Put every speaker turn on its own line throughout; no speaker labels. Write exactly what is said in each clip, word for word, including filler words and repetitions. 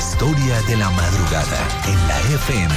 historia de la madrugada en la F M.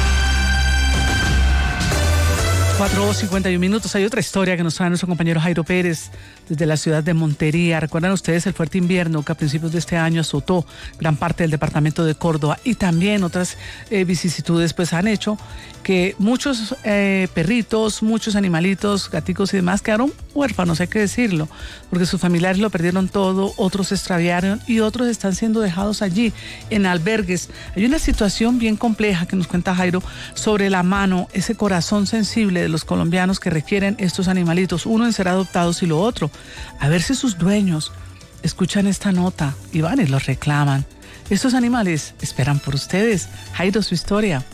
cuatro cincuenta y un minutos. Hay otra historia que nos trae nuestro compañero Jairo Pérez desde la ciudad de Montería. ¿Recuerdan ustedes el fuerte invierno que a principios de este año azotó gran parte del departamento de Córdoba? Y también otras eh, vicisitudes pues han hecho que muchos eh, perritos, muchos animalitos, gaticos y demás quedaron huérfanos, hay que decirlo, porque sus familiares lo perdieron todo, otros se extraviaron y otros están siendo dejados allí en albergues. Hay una situación bien compleja que nos cuenta Jairo sobre la mano, ese corazón sensible de los colombianos que requieren estos animalitos, uno en ser adoptados y lo otro, a ver si sus dueños escuchan esta nota y van y los reclaman. Estos animales esperan por ustedes. Jairo, su historia.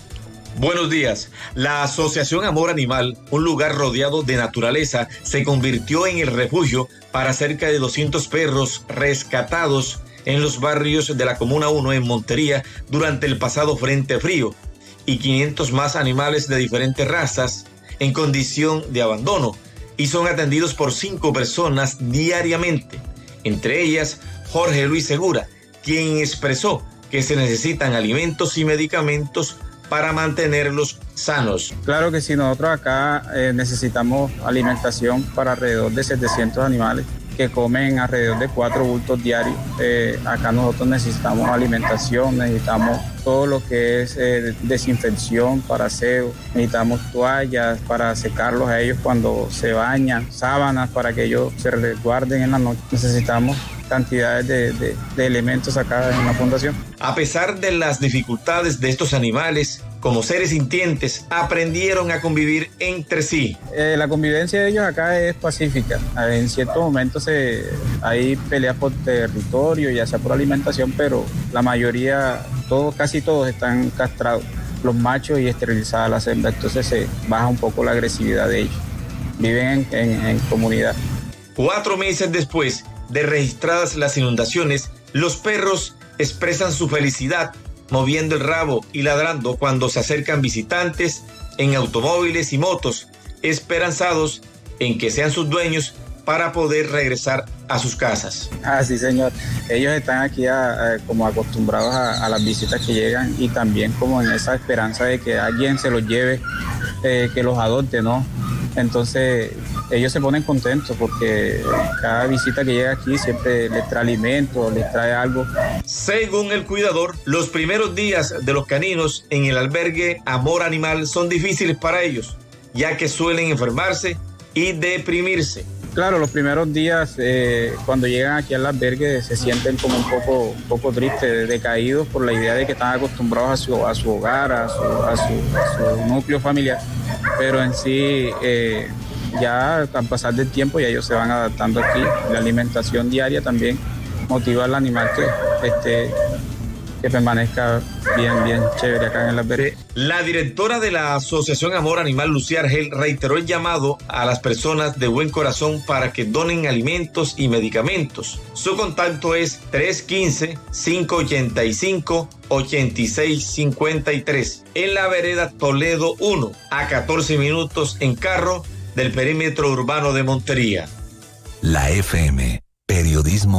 Buenos días. La Asociación Amor Animal, un lugar rodeado de naturaleza, se convirtió en el refugio para cerca de doscientos perros rescatados en los barrios de la Comuna uno en Montería durante el pasado Frente Frío y quinientos más animales de diferentes razas en condición de abandono y son atendidos por cinco personas diariamente, entre ellas Jorge Luis Segura, quien expresó que se necesitan alimentos y medicamentos para mantenerlos sanos.
Claro que sí, nosotros acá eh, necesitamos alimentación para alrededor de setecientos animales que comen alrededor de cuatro bultos diarios. Eh, acá nosotros necesitamos alimentación, necesitamos todo lo que es eh, desinfección para aseo, necesitamos toallas para secarlos a ellos cuando se bañan, sábanas para que ellos se resguarden en la noche. Necesitamos cantidades de, de, de elementos acá en la fundación.
A pesar de las dificultades de estos animales, como seres sintientes, aprendieron a convivir entre sí.
Eh, la convivencia de ellos acá es pacífica. En ciertos momentos se, hay peleas por territorio, ya sea por alimentación, pero la mayoría, todos, casi todos están castrados, los machos y esterilizadas las hembras, entonces se baja un poco la agresividad de ellos. Viven en, en, en comunidad.
Cuatro meses después de registradas las inundaciones, los perros expresan su felicidad moviendo el rabo y ladrando cuando se acercan visitantes en automóviles y motos, esperanzados en que sean sus dueños para poder regresar a sus casas.
Ah, sí, señor. Ellos están aquí a, a, como acostumbrados a, a las visitas que llegan y también como en esa esperanza de que alguien se los lleve, eh, que los adopte, ¿no? Entonces ellos se ponen contentos porque cada visita que llega aquí siempre les trae alimento, les trae algo.
Según el cuidador, los primeros días de los caninos en el albergue Amor Animal son difíciles para ellos, ya que suelen enfermarse y deprimirse.
Claro, los primeros días eh, cuando llegan aquí al albergue se sienten como un poco, un poco tristes, decaídos por la idea de que están acostumbrados a su, a su hogar, a su, a, su, a su núcleo familiar, pero en sí eh, ya al pasar del tiempo ya ellos se van adaptando aquí. La alimentación diaria también motiva al animal que, este, que permanezca bien, bien chévere acá en el albergue.
La directora de la Asociación Amor Animal, Lucía Argel, reiteró el llamado a las personas de buen corazón para que donen alimentos y medicamentos. Su contacto es tres uno cinco, cinco ocho cinco, ocho seis cinco tres en la vereda Toledo uno, a catorce minutos en carro del perímetro urbano de Montería.
La F M, periodismo